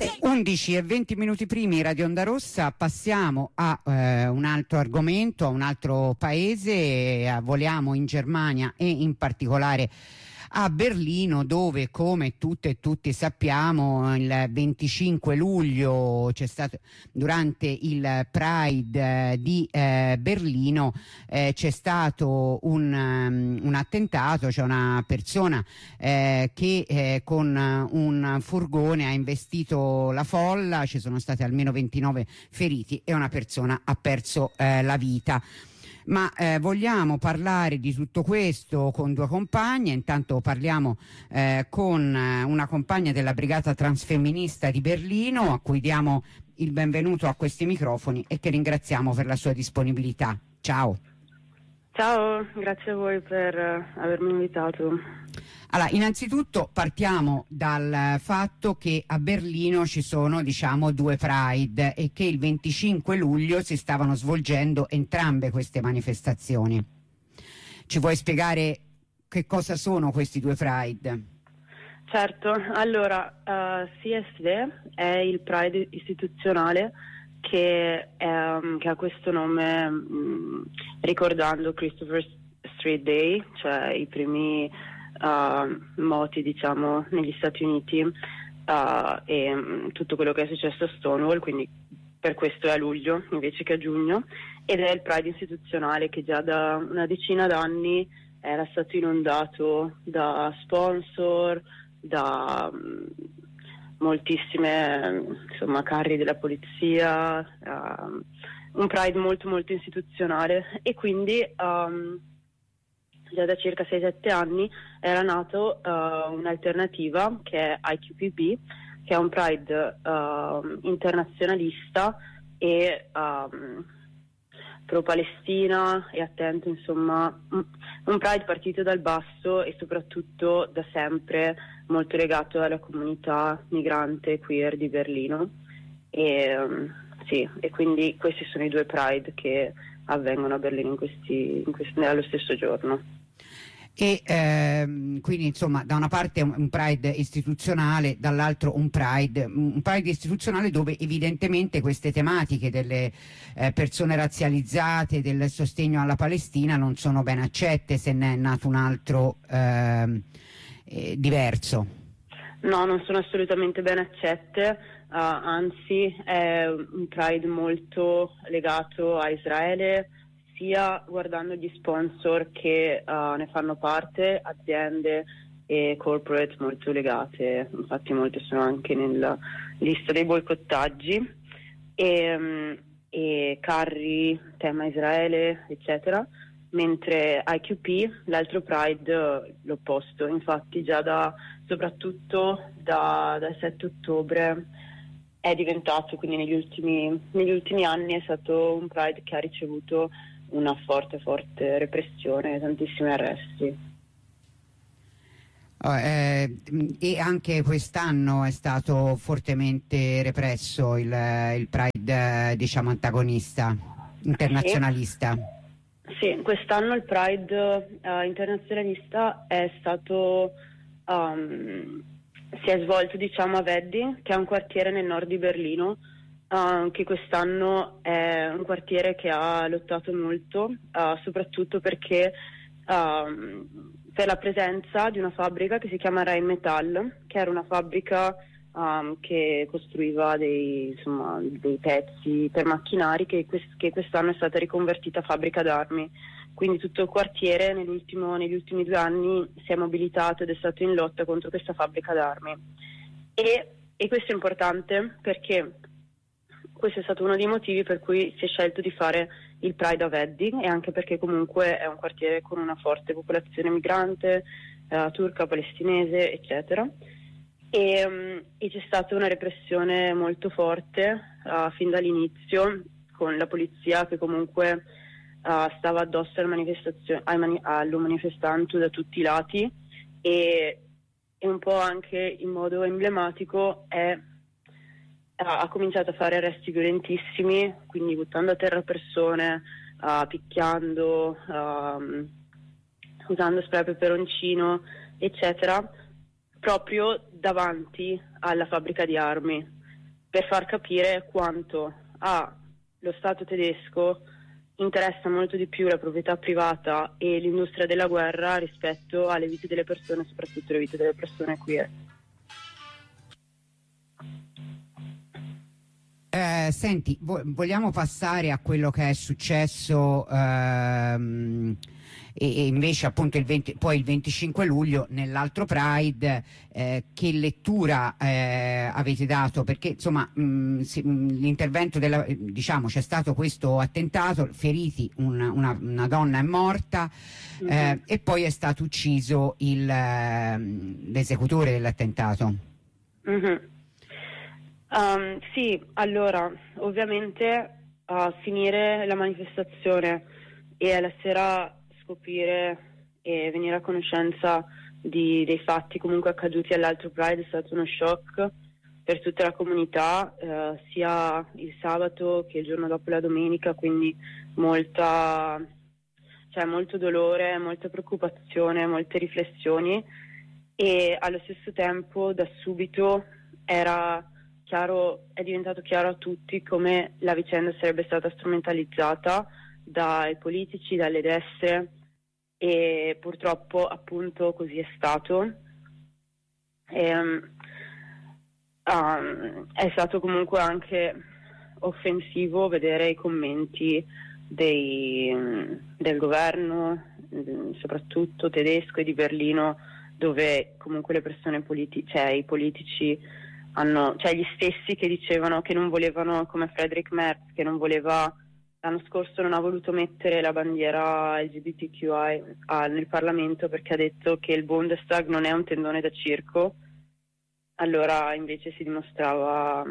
11 e 20 minuti primi, Radio Onda Rossa. Passiamo a un altro argomento, a un altro paese. Voliamo in Germania e in particolare a Berlino, dove, come tutte e tutti sappiamo, il 25 luglio c'è stato, durante il Pride di Berlino, c'è stato un attentato, cioè una persona che con un furgone ha investito la folla. Ci sono stati almeno 29 feriti e una persona ha perso la vita. Ma vogliamo parlare di tutto questo con due compagne. Intanto parliamo con una compagna della Brigata Transfemminista di Berlino, a cui diamo il benvenuto a questi microfoni e che ringraziamo per la sua disponibilità. Ciao. Ciao, grazie a voi per avermi invitato. Allora, innanzitutto partiamo dal fatto che a Berlino ci sono, diciamo, due Pride e che il 25 luglio si stavano svolgendo entrambe queste manifestazioni. Ci vuoi spiegare che cosa sono questi due Pride? Certo, allora, CSD è il Pride istituzionale che ha questo nome ricordando Christopher Street Day, cioè i primi moti, diciamo, negli Stati Uniti e tutto quello che è successo a Stonewall, quindi per questo è a luglio invece che a giugno, ed è il Pride istituzionale che già da una decina d'anni era stato inondato da sponsor, da moltissime, insomma, carri della polizia, un Pride molto molto istituzionale, e quindi già da circa 6-7 anni era nato un'alternativa che è IQPB, che è un Pride internazionalista e pro-Palestina e attento, insomma, un Pride partito dal basso e soprattutto da sempre molto legato alla comunità migrante queer di Berlino. E quindi questi sono i due Pride che avvengono a Berlino nello stesso giorno. E quindi, insomma, da una parte un Pride istituzionale, dall'altro un Pride istituzionale dove evidentemente queste tematiche delle persone razzializzate, del sostegno alla Palestina non sono ben accette, se ne è nato un altro diverso. No, non sono assolutamente ben accette, anzi è un Pride molto legato a Israele, sia guardando gli sponsor che ne fanno parte, aziende e corporate molto legate, infatti molte sono anche nella lista dei boicottaggi, e carri, tema Israele, eccetera, mentre IQP, l'altro Pride, l'opposto. Infatti già soprattutto dal 7 ottobre è diventato, quindi negli ultimi anni è stato un Pride che ha ricevuto una forte repressione, tantissimi arresti. E anche quest'anno è stato fortemente represso il Pride, diciamo, antagonista, internazionalista. Sì, quest'anno il Pride internazionalista è stato si è svolto, diciamo, a Wedding, che è un quartiere nel nord di Berlino, che quest'anno è un quartiere che ha lottato molto, soprattutto perché per la presenza di una fabbrica che si chiama Rheinmetall, che era una fabbrica che costruiva dei pezzi per macchinari, che quest'anno è stata riconvertita a fabbrica d'armi. Quindi tutto il quartiere negli ultimi 2 anni si è mobilitato ed è stato in lotta contro questa fabbrica d'armi. E questo è importante perché questo è stato uno dei motivi per cui si è scelto di fare il Pride a Wedding, e anche perché comunque è un quartiere con una forte popolazione migrante, turca, palestinese, eccetera. E c'è stata una repressione molto forte fin dall'inizio, con la polizia che comunque stava addosso al manifestante da tutti i lati, e un po' anche in modo emblematico ha cominciato a fare arresti violentissimi, quindi buttando a terra persone, picchiando, usando spray peperoncino, eccetera, proprio davanti alla fabbrica di armi. per far capire quanto allo Stato tedesco interessa molto di più la proprietà privata e l'industria della guerra rispetto alle vite delle persone, soprattutto le vite delle persone queer. Senti, vogliamo passare a quello che è successo e invece appunto poi il 25 luglio nell'altro Pride, che lettura avete dato? Perché insomma l'intervento diciamo c'è stato questo attentato, feriti, una donna è morta, e poi è stato ucciso l'esecutore dell'attentato. Sì, allora, ovviamente a finire la manifestazione e alla sera scoprire e venire a conoscenza dei fatti comunque accaduti all'altro Pride è stato uno shock per tutta la comunità, sia il sabato che il giorno dopo la domenica, quindi molto dolore, molta preoccupazione, molte riflessioni, e allo stesso tempo da subito è diventato chiaro a tutti come la vicenda sarebbe stata strumentalizzata dai politici, dalle destre, e purtroppo appunto così è stato. È stato comunque anche offensivo vedere i commenti del governo, soprattutto tedesco e di Berlino, dove comunque le persone i politici gli stessi che dicevano che non volevano, come Friedrich Merz, che non voleva, l'anno scorso non ha voluto mettere la bandiera LGBTQI nel Parlamento perché ha detto che il Bundestag non è un tendone da circo. Allora invece si dimostrava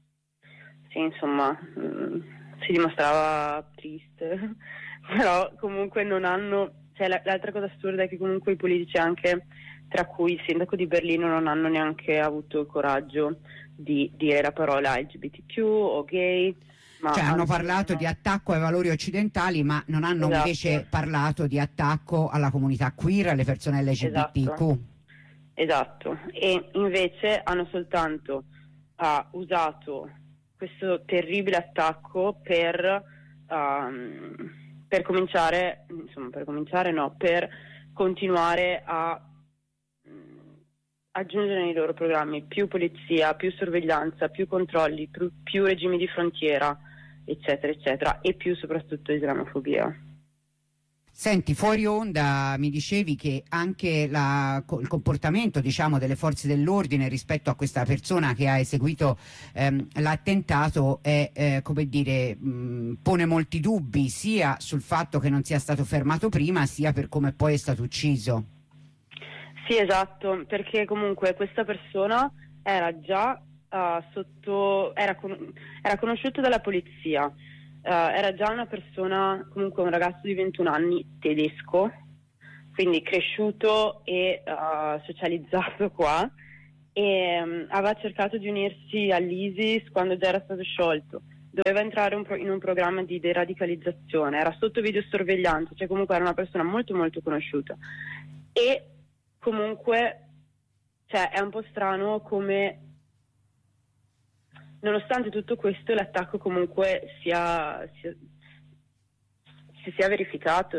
triste. Però comunque non hanno, l'altra cosa assurda è che comunque i politici, anche tra cui il sindaco di Berlino, non hanno neanche avuto il coraggio di dire la parola LGBTQ o gay. Hanno parlato di attacco ai valori occidentali, ma non hanno invece parlato di attacco alla comunità queer, alle persone LGBTQ. Esatto. E invece hanno soltanto usato questo terribile attacco per continuare a aggiungere nei loro programmi più polizia, più sorveglianza, più controlli, più regimi di frontiera, eccetera, eccetera, e più soprattutto islamofobia. Senti, fuori onda mi dicevi che anche il comportamento, diciamo, delle forze dell'ordine rispetto a questa persona che ha eseguito l'attentato è, pone molti dubbi sia sul fatto che non sia stato fermato prima, sia per come poi è stato ucciso. Sì, esatto, perché comunque questa persona era già era conosciuto dalla polizia. Era già una persona, comunque un ragazzo di 21 anni tedesco, quindi cresciuto e socializzato qua, e aveva cercato di unirsi all'ISIS quando già era stato sciolto. Doveva entrare in un programma di deradicalizzazione, era sotto videosorveglianza, cioè comunque era una persona molto molto conosciuta. E comunque è un po' strano come, nonostante tutto questo, l'attacco comunque si sia verificato,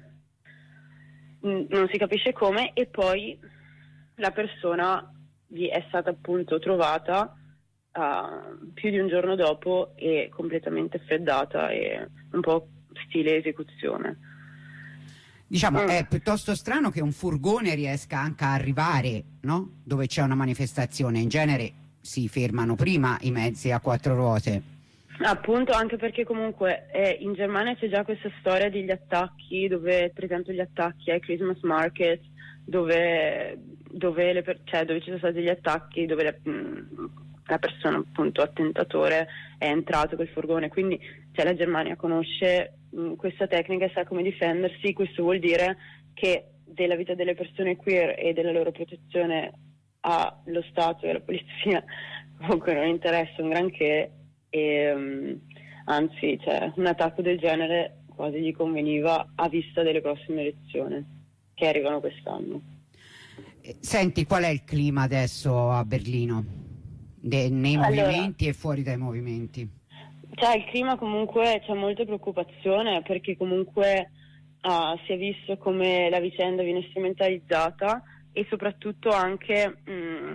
non si capisce come, e poi la persona è stata appunto trovata più di un giorno dopo e completamente freddata e un po' stile esecuzione. Diciamo, è piuttosto strano che un furgone riesca anche a arrivare, no? Dove c'è una manifestazione. In genere si fermano prima i mezzi a quattro ruote. Appunto, anche perché comunque in Germania c'è già questa storia degli attacchi, dove per esempio gli attacchi ai Christmas market, dove ci sono stati degli attacchi dove la persona, appunto attentatore, è entrato col furgone, quindi la Germania conosce questa tecnica e sa come difendersi. Questo vuol dire che della vita delle persone queer e della loro protezione allo Stato e alla polizia comunque non interessa un granché, e anzi un attacco del genere quasi gli conveniva a vista delle prossime elezioni che arrivano quest'anno. Senti, qual è il clima adesso a Berlino? nei movimenti e fuori dai movimenti? Cioè, il clima comunque c'è molta preoccupazione, perché comunque si è visto come la vicenda viene strumentalizzata, e soprattutto anche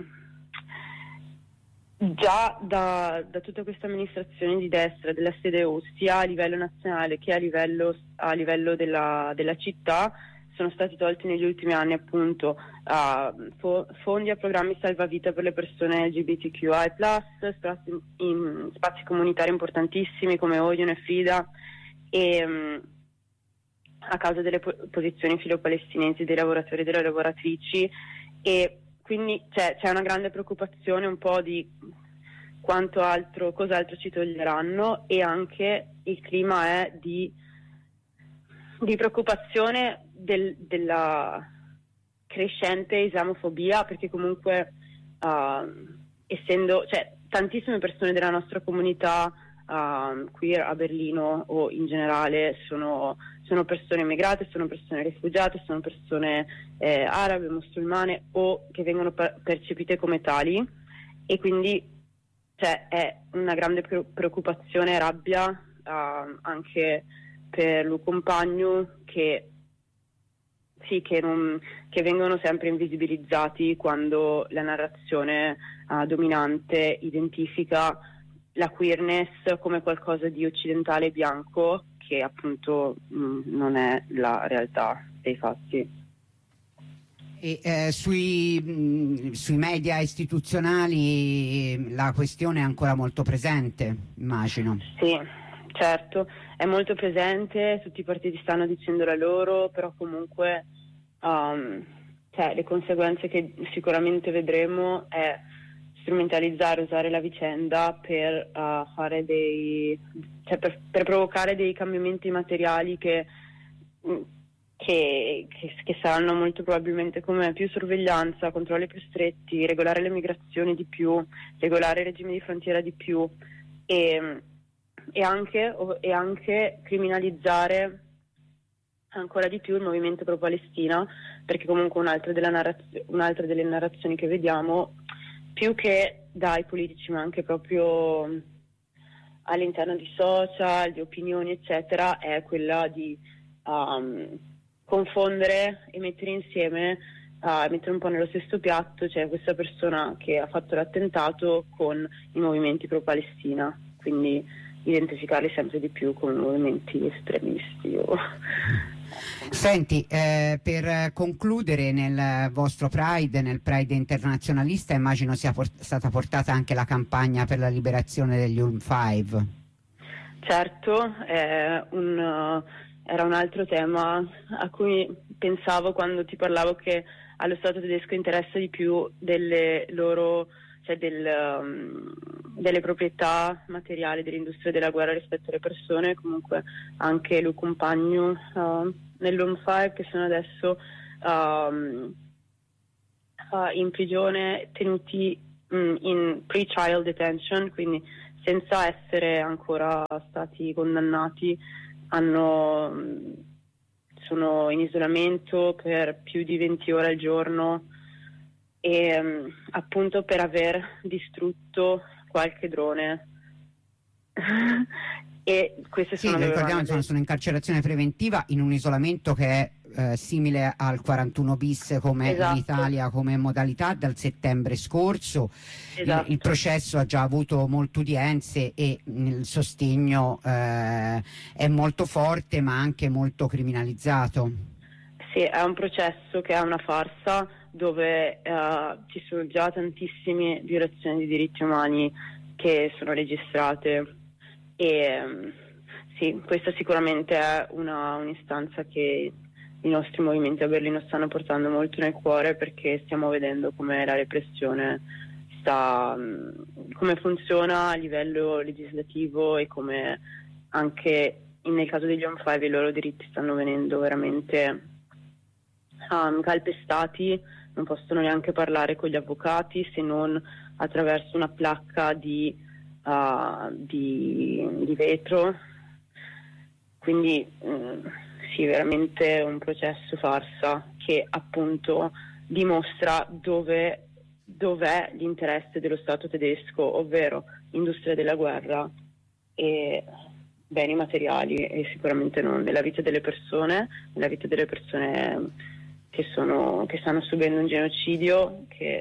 già da tutta questa amministrazione di destra della SDU, sia a livello nazionale che a livello della città, sono stati tolti negli ultimi anni appunto fondi a programmi salvavita per le persone LGBTQI+, spazi comunitari importantissimi come Odeon e Frida, e a causa delle posizioni filo-palestinesi dei lavoratori e delle lavoratrici, e quindi c'è una grande preoccupazione un po' di cos'altro ci toglieranno, e anche il clima è di preoccupazione della crescente islamofobia, perché comunque essendo, cioè, tantissime persone della nostra comunità queer a Berlino o in generale sono persone immigrate, sono persone rifugiate, sono persone arabe, musulmane, o che vengono percepite come tali, e quindi è una grande preoccupazione e rabbia anche per Lu Compagno, che vengono sempre invisibilizzati quando la narrazione dominante identifica la queerness come qualcosa di occidentale e bianco, che appunto non è la realtà dei fatti. E sui media istituzionali la questione è ancora molto presente, immagino. Sì, certo, è molto presente, tutti i partiti stanno dicendo la loro, però comunque le conseguenze che sicuramente vedremo è strumentalizzare, usare la vicenda per fare per provocare dei cambiamenti materiali che saranno molto probabilmente come più sorveglianza, controlli più stretti, regolare le migrazioni di più, regolare i regimi di frontiera di più, e anche criminalizzare ancora di più il movimento pro-Palestina, perché comunque un'altra delle narrazioni che vediamo, più che dai politici ma anche proprio all'interno di social, di opinioni eccetera, è quella di confondere e mettere insieme, mettere un po' nello stesso piatto, cioè questa persona che ha fatto l'attentato con i movimenti pro-Palestina, quindi identificarli sempre di più come movimenti estremisti. Senti, per concludere, nel vostro Pride, nel Pride internazionalista, immagino sia stata portata anche la campagna per la liberazione degli Ulm 5. Certo, era un altro tema a cui pensavo quando ti parlavo, che allo Stato tedesco interessa di più delle loro, delle proprietà materiali dell'industria della guerra rispetto alle persone. Comunque anche Lu Compagno nell'Home 5, che sono adesso in prigione, tenuti in pre-trial detention, quindi senza essere ancora stati condannati, sono in isolamento per più di 20 ore al giorno, e appunto per aver distrutto qualche drone. E queste sì, ricordiamo, sono in carcerazione preventiva, in un isolamento che è simile al 41 bis come esatto. in Italia come modalità dal settembre scorso. Esatto. Il processo ha già avuto molte udienze e il sostegno è molto forte ma anche molto criminalizzato. Sì, è un processo che è una farsa, dove ci sono già tantissime violazioni di diritti umani che sono registrate, e sì, questa sicuramente è un'istanza che i nostri movimenti a Berlino stanno portando molto nel cuore, perché stiamo vedendo come la repressione come funziona a livello legislativo, e come anche nel caso degli Home 5 i loro diritti stanno venendo veramente calpestati. Non possono neanche parlare con gli avvocati se non attraverso una placca di vetro, quindi sì, veramente un processo farsa che appunto dimostra dove dov'è l'interesse dello Stato tedesco, ovvero industria della guerra e beni materiali, e sicuramente non nella vita delle persone che stanno subendo un genocidio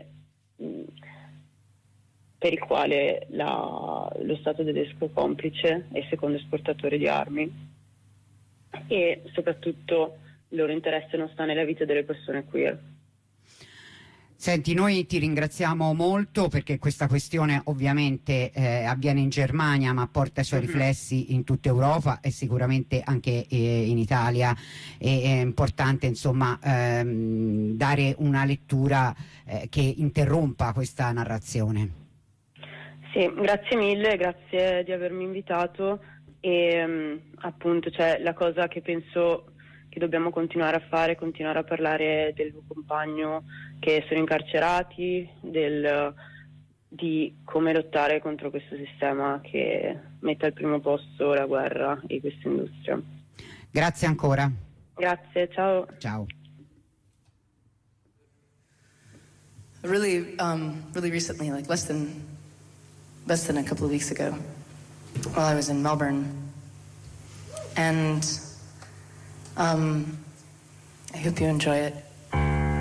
per il quale lo Stato tedesco è complice e secondo esportatore di armi, e soprattutto il loro interesse non sta nella vita delle persone queer. Senti, noi ti ringraziamo molto perché questa questione ovviamente avviene in Germania, ma porta i suoi riflessi in tutta Europa e sicuramente anche in Italia. È importante, insomma, dare una lettura che interrompa questa narrazione. Sì, grazie mille, grazie di avermi invitato, e appunto, cioè, la cosa che penso che dobbiamo continuare a fare è continuare a parlare del tuo compagno che sono incarcerati, di come lottare contro questo sistema che mette al primo posto la guerra e questa industria. Grazie ancora. Grazie, ciao. Ciao. Really recently, like less than a couple of weeks ago, while I was in Melbourne, and I hope you enjoy it.